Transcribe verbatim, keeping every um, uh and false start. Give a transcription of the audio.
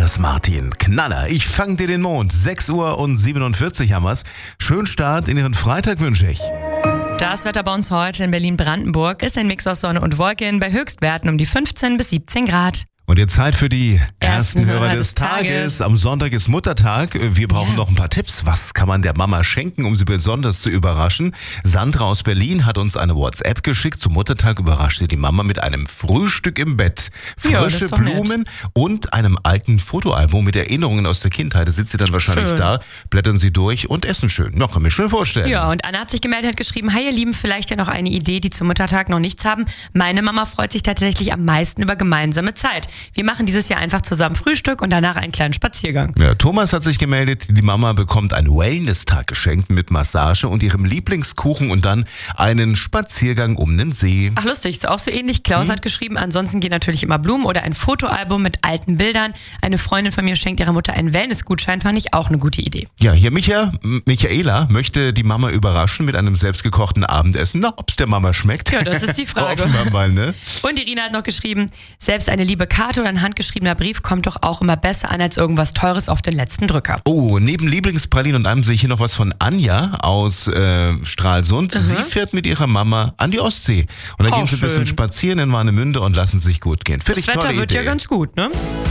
Chris Martin. Knaller, ich fang dir den Mond. sechs Uhr und siebenundvierzig haben wir's. Schönen Start in Ihren Freitag wünsche ich. Das Wetter bei uns heute in Berlin-Brandenburg ist ein Mix aus Sonne und Wolken bei Höchstwerten um die fünfzehn bis siebzehn Grad. Und jetzt Zeit für die ersten, Ersten Hörer, Hörer des des Tages. Tages. Am Sonntag ist Muttertag. Wir brauchen Ja. noch ein paar Tipps. Was kann man der Mama schenken, um sie besonders zu überraschen? Sandra aus Berlin hat uns eine WhatsApp geschickt. Zum Muttertag überrascht sie die Mama mit einem Frühstück im Bett. Ja, das Frische ist doch nett. Blumen und einem alten Fotoalbum mit Erinnerungen aus der Kindheit. Da sitzt sie dann wahrscheinlich Schön. da, blättern sie durch und essen schön. Ja, kann mir schön vorstellen. Ja, und Anna hat sich gemeldet, hat geschrieben, hi ihr Lieben, vielleicht ja noch eine Idee, die zum Muttertag noch nichts haben. Meine Mama freut sich tatsächlich am meisten über gemeinsame Zeit. Wir machen dieses Jahr einfach zusammen Frühstück und danach einen kleinen Spaziergang. Ja, Thomas hat sich gemeldet, die Mama bekommt einen Wellness-Tag geschenkt mit Massage und ihrem Lieblingskuchen und dann einen Spaziergang um den See. Ach lustig, ist auch so ähnlich. Klaus Hm? hat geschrieben, ansonsten gehen natürlich immer Blumen oder ein Fotoalbum mit alten Bildern. Eine Freundin von mir schenkt ihrer Mutter einen Wellness-Gutschein, fand ich auch eine gute Idee. Ja, hier Micha, Michaela möchte die Mama überraschen mit einem selbstgekochten Abendessen. Na, ob's der Mama schmeckt. Ja, das ist die Frage. Hoffen wir mal, ne? Und Irina hat noch geschrieben, selbst eine liebe Karte oder ein handgeschriebener Brief kommt doch auch immer besser an als irgendwas Teures auf den letzten Drücker. Oh, neben Lieblingspralinen und allem sehe ich hier noch was von Anja aus äh, Stralsund. Mhm. Sie fährt mit ihrer Mama an die Ostsee. Und dann Auch gehen sie ein bisschen schön. spazieren in Warnemünde und lassen sich gut gehen. Finde Das ich tolle Wetter wird Idee. ja ganz gut, ne?